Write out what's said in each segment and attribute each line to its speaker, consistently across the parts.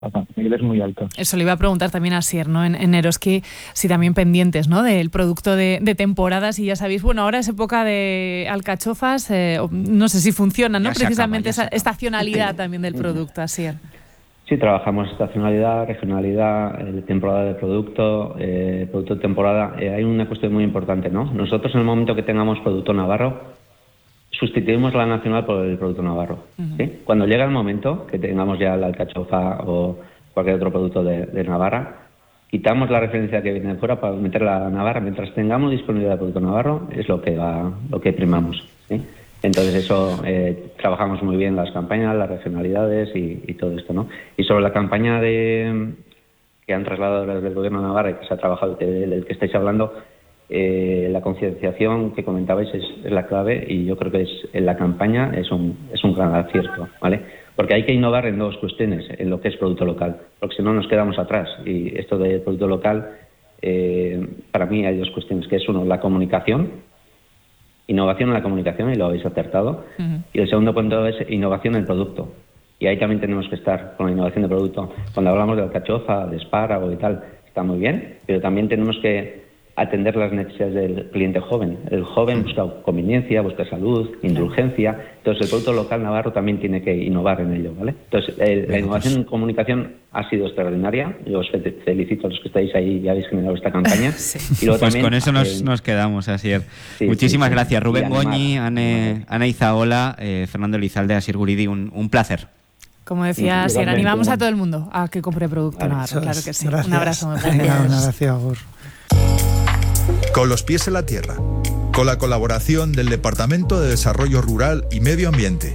Speaker 1: Papá Miguel es muy alto.
Speaker 2: Eso le iba a preguntar también a Asier, ¿no? En Eroski, si también pendientes, ¿no? Del producto de temporada, si ya sabéis, bueno, ahora es época de alcachofas, no sé si funcionan, ¿no? Precisamente esa estacionalidad también del producto, Asier.
Speaker 3: Sí, trabajamos estacionalidad, regionalidad, temporada de producto, producto de temporada. Hay una cuestión muy importante, ¿no? Nosotros en el momento que tengamos producto navarro, sustituimos la nacional por el producto navarro. ¿Sí? Cuando llega el momento que tengamos ya la alcachofa o cualquier otro producto de Navarra, quitamos la referencia que viene de fuera para meter la Navarra. Mientras tengamos disponibilidad de producto navarro, es lo que primamos. ¿Sí? Entonces eso, trabajamos muy bien las campañas, las regionalidades y todo esto, ¿no? Y sobre la campaña que han trasladado desde el gobierno de Navarra y que se ha trabajado, del que estáis hablando, la concienciación que comentabais es la clave, y yo creo que en la campaña es un gran acierto, ¿vale? Porque hay que innovar en dos cuestiones, en lo que es producto local, porque si no nos quedamos atrás. Y esto de producto local, para mí hay dos cuestiones, que es uno, la comunicación, innovación en la comunicación, y lo habéis acertado, y el segundo punto es innovación en el producto. Y ahí también tenemos que estar con la innovación de producto. Cuando hablamos de alcachofa, de espárrago y tal, está muy bien, pero también tenemos que atender las necesidades del cliente joven. El joven busca conveniencia, busca salud, indulgencia. Entonces el producto local navarro también tiene que innovar en ello, ¿vale? Entonces la innovación en comunicación ha sido extraordinaria. Yo os felicito a los que estáis ahí y habéis generado esta campaña.
Speaker 4: Sí.
Speaker 3: Y luego
Speaker 4: pues
Speaker 3: también,
Speaker 4: con eso nos quedamos, Asier. Sí, muchísimas gracias, Rubén Goñi, Ana Izaola, Fernando Elizalde, Asier Guridi, un placer.
Speaker 2: Como decía Asier, animamos a todo el mundo a que compre producto navarro, claro que sí.
Speaker 5: Gracias.
Speaker 2: Un abrazo muy fuerte.
Speaker 5: Gracias, Agur.
Speaker 6: Con los pies en la tierra, con la colaboración del Departamento de Desarrollo Rural y Medio Ambiente.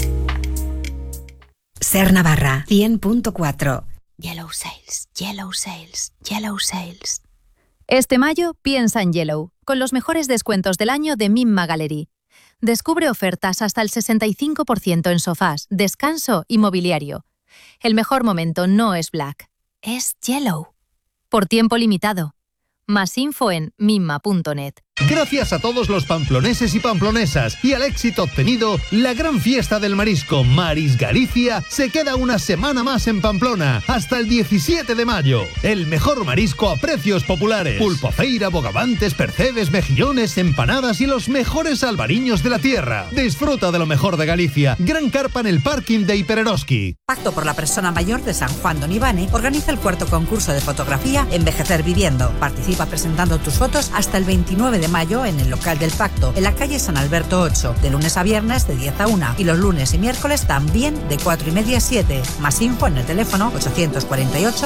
Speaker 7: Ser Navarra 100.4. Yellow Sales, Yellow Sales, Yellow Sales.
Speaker 8: Este mayo piensa en Yellow, con los mejores descuentos del año de Mimma Gallery. Descubre ofertas hasta el 65% en sofás, descanso y mobiliario. El mejor momento no es Black, es Yellow. Por tiempo limitado. Más info en mimma.net.
Speaker 9: Gracias a todos los pamploneses y pamplonesas y al éxito obtenido, la gran fiesta del marisco Maris Galicia se queda una semana más en Pamplona, hasta el 17 de mayo. El mejor marisco a precios populares. Pulpofeira, bogavantes, percebes, mejillones, empanadas y los mejores albariños de la tierra. Disfruta de lo mejor de Galicia. Gran carpa en el parking de Hipereroski.
Speaker 10: Pacto por la Persona Mayor de San Juan de Onibane organiza el 4º concurso de fotografía Envejecer Viviendo. Participa presentando tus fotos hasta el 29 de mayo en el local del Pacto, en la calle San Alberto 8, de lunes a viernes de 10 a 1 y los lunes y miércoles también de 4:30 a 7. Más info en el teléfono 848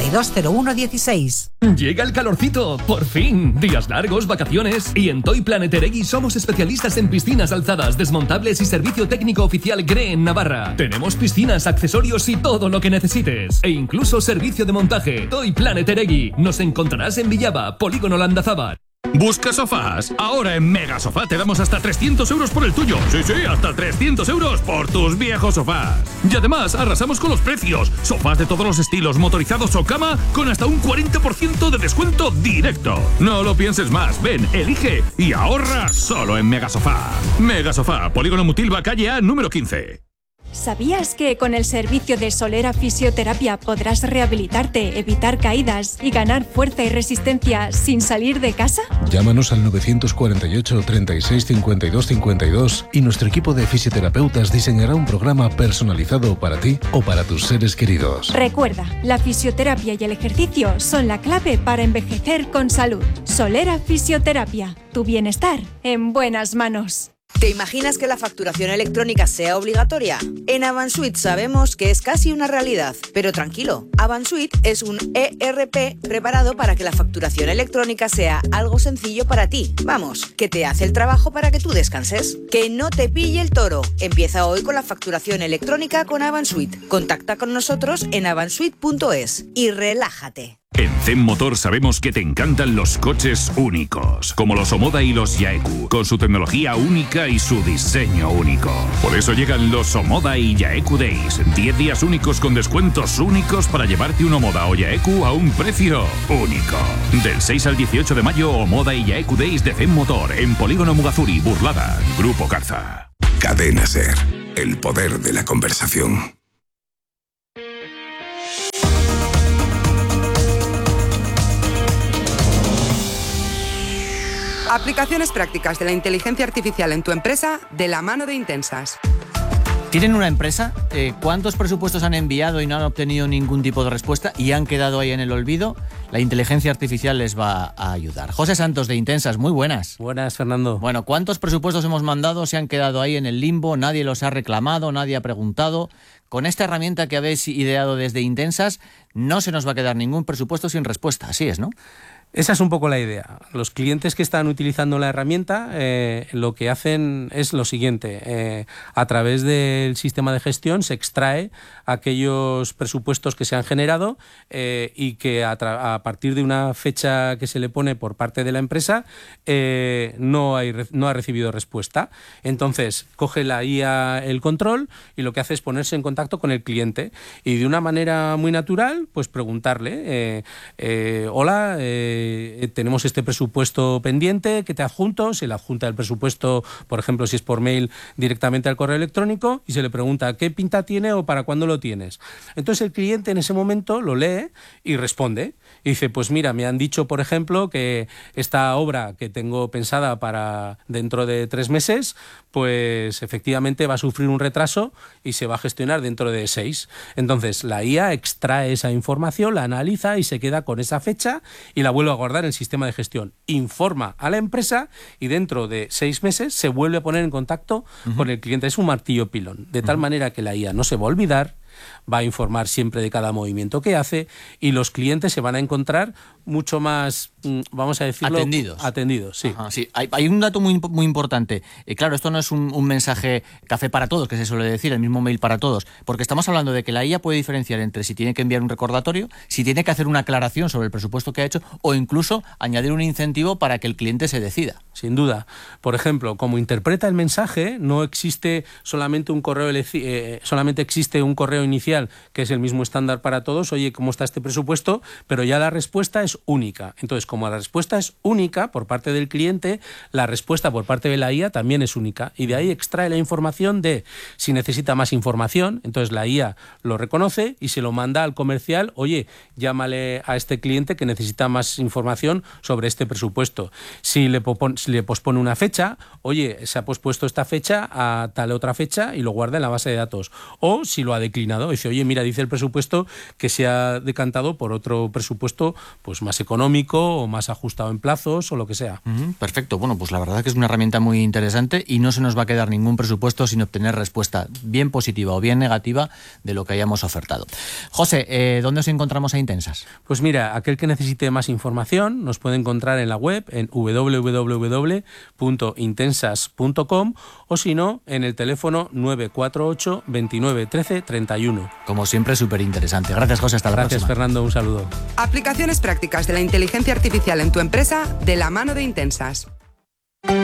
Speaker 10: 820116.
Speaker 11: Llega el calorcito, por fin. Días largos, vacaciones. Y en Toy Planet Eregui somos especialistas en piscinas alzadas, desmontables y servicio técnico oficial GRE en Navarra. Tenemos piscinas, accesorios y todo lo que necesites. E incluso servicio de montaje. Toy Planet Eregui. Nos encontrarás en Villaba, Polígono Landazábal.
Speaker 12: ¿Buscas sofás? Ahora en Mega Sofá te damos hasta 300 euros por el tuyo. Sí, hasta 300 euros por tus viejos sofás. Y además arrasamos con los precios. Sofás de todos los estilos, motorizados o cama, con hasta un 40% de descuento directo. No lo pienses más. Ven, elige y ahorra solo en Mega Sofá. Mega Sofá, Polígono Mutilva, calle A, número 15.
Speaker 13: ¿Sabías que con el servicio de Solera Fisioterapia podrás rehabilitarte, evitar caídas y ganar fuerza y resistencia sin salir de casa?
Speaker 14: Llámanos al 948 36 52 52 y nuestro equipo de fisioterapeutas diseñará un programa personalizado para ti o para tus seres queridos.
Speaker 13: Recuerda, la fisioterapia y el ejercicio son la clave para envejecer con salud. Solera Fisioterapia, tu bienestar en buenas manos.
Speaker 15: ¿Te imaginas que la facturación electrónica sea obligatoria? En Avansuit sabemos que es casi una realidad, pero tranquilo, Avansuit es un ERP preparado para que la facturación electrónica sea algo sencillo para ti. Vamos, que te hace el trabajo para que tú descanses. Que no te pille el toro. Empieza hoy con la facturación electrónica con Avansuit. Contacta con nosotros en avansuit.es y relájate.
Speaker 12: En Zen Motor sabemos que te encantan los coches únicos, como los Omoda y los Yaeku, con su tecnología única y su diseño único. Por eso llegan los Omoda y Yaeku Days, 10 días únicos con descuentos únicos para llevarte un Omoda o Yaeku a un precio único. Del 6 al 18 de mayo, Omoda y Yaeku Days de Zen Motor, en Polígono Mugazuri, Burlada, Grupo Carza.
Speaker 16: Cadena SER, el poder de la conversación.
Speaker 1: Aplicaciones prácticas de la inteligencia artificial en tu empresa de la mano de Intensas.
Speaker 5: ¿Tienen una empresa? ¿Cuántos presupuestos han enviado y no han obtenido ningún tipo de respuesta y han quedado ahí en el olvido? La inteligencia artificial les va a ayudar. José Santos, de Intensas, muy buenas.
Speaker 16: Buenas, Fernando.
Speaker 5: Bueno, ¿cuántos presupuestos hemos mandado? Se han quedado ahí en el limbo, nadie los ha reclamado, nadie ha preguntado. Con esta herramienta que habéis ideado desde Intensas, no se nos va a quedar ningún presupuesto sin respuesta. Así es, ¿no?
Speaker 16: Esa es un poco la idea. Los clientes que están utilizando la herramienta lo que hacen es lo siguiente. A través del sistema de gestión se extrae aquellos presupuestos que se han generado y que a partir de una fecha que se le pone por parte de la empresa no ha recibido respuesta. Entonces coge la IA el control y lo que hace es ponerse en contacto con el cliente y de una manera muy natural pues preguntarle hola, tenemos este presupuesto pendiente que te adjunto, se le adjunta el presupuesto, por ejemplo, si es por mail, directamente al correo electrónico y se le pregunta qué pinta tiene o para cuándo lo tienes. Entonces el cliente en ese momento lo lee y responde. Y dice, pues mira, me han dicho, por ejemplo, que esta obra que tengo pensada para dentro de 3 meses, pues efectivamente va a sufrir un retraso y se va a gestionar dentro de 6. Entonces la IA extrae esa información, la analiza y se queda con esa fecha y la vuelve a guardar en el sistema de gestión. Informa a la empresa y dentro de 6 meses se vuelve a poner en contacto con el cliente. Es un martillo pilón, de tal manera que la IA no se va a olvidar, va a informar siempre de cada movimiento que hace y los clientes se van a encontrar mucho más, vamos a decirlo... Atendidos, sí.
Speaker 5: Ajá, sí. Hay un dato muy importante. Claro, esto no es un mensaje café para todos, que se suele decir, el mismo mail para todos, porque estamos hablando de que la IA puede diferenciar entre si tiene que enviar un recordatorio, si tiene que hacer una aclaración sobre el presupuesto que ha hecho o incluso añadir un incentivo para que el cliente se decida.
Speaker 16: Sin duda. Por ejemplo, como interpreta el mensaje, no existe solamente un correo, solamente existe un correo inicial que es el mismo estándar para todos, oye, ¿cómo está este presupuesto? Pero ya la respuesta es única. Entonces, como la respuesta es única por parte del cliente, la respuesta por parte de la IA también es única. Y de ahí extrae la información de si necesita más información, entonces la IA lo reconoce y se lo manda al comercial, oye, llámale a este cliente que necesita más información sobre este presupuesto. Si le pospone una fecha, oye, se ha pospuesto esta fecha a tal otra fecha y lo guarda en la base de datos. O si lo ha declinado, dice, oye, mira, dice el presupuesto que se ha decantado por otro presupuesto pues más económico o más ajustado en plazos o lo que sea.
Speaker 5: Perfecto. Bueno, pues la verdad que es una herramienta muy interesante y no se nos va a quedar ningún presupuesto sin obtener respuesta bien positiva o bien negativa de lo que hayamos ofertado. José, ¿dónde os encontramos a Intensas?
Speaker 16: Pues mira, aquel que necesite más información nos puede encontrar en la web en www.intensas.com o si no, en el teléfono 948 29 13 31.
Speaker 5: Como siempre, súper interesante. Gracias, José. Hasta la próxima.
Speaker 16: Gracias, Fernando. Un saludo.
Speaker 1: Aplicaciones prácticas de la inteligencia artificial en tu empresa de la mano de Intensas.